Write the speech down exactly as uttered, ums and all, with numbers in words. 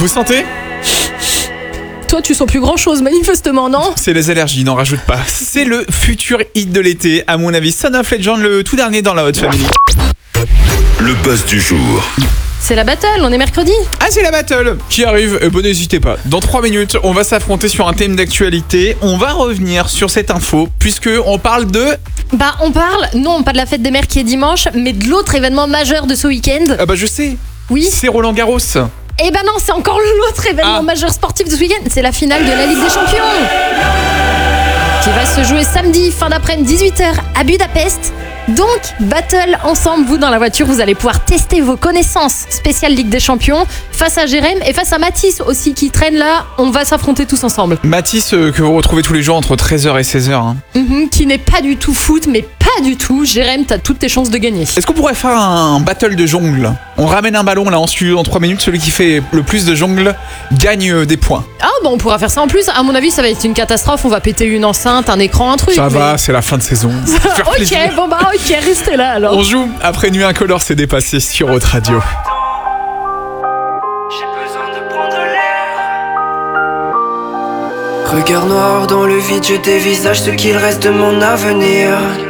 Vous sentez ? Toi, tu sens plus grand-chose, manifestement, non ? C'est les allergies, n'en rajoute pas. C'est le futur hit de l'été, à mon avis. Son of Legend, le tout dernier dans la Hot Family. Le buzz du jour. C'est la battle, on est mercredi. Ah, c'est la battle qui arrive. Eh ben, n'hésitez pas. Dans trois minutes, on va s'affronter sur un thème d'actualité. On va revenir sur cette info, puisque on parle de... Bah, on parle, non, pas de la fête des mères qui est dimanche, mais de l'autre événement majeur de ce week-end. Ah bah, je sais. Oui. C'est Roland Garros. Eh ben non, c'est encore l'autre événement Ah. majeur sportif de ce week-end. C'est la finale de la Ligue des Champions, qui va se jouer samedi, fin d'après-midi, dix-huit heures, à Budapest. Donc, battle ensemble, vous dans la voiture, vous allez pouvoir tester vos connaissances spéciales Ligue des Champions face à Jérém et face à Mathis aussi qui traîne là. On va s'affronter tous ensemble. Mathis, euh, que vous retrouvez tous les jours entre treize heures et seize heures. Hein. Mhm, qui n'est pas du tout foot, mais pas du tout. Jérém, t'as toutes tes chances de gagner. Est-ce qu'on pourrait faire un battle de jongle ? On ramène un ballon là en studio dans trois minutes. Celui qui fait le plus de jongle gagne euh, des points. Ah bon, on pourra faire ça en plus. À mon avis, ça va être une catastrophe. On va péter une enceinte, un écran, un truc. Ça mais- va, c'est la fin de saison. Ça va faire plaisir. Ok, bon bah ok, restez là alors. On joue après Nuit Incolore, c'est dépassé sur Haute Radio. J'ai besoin de prendre l'air. Regard noir dans le vide, je dévisage ce qu'il reste de mon avenir.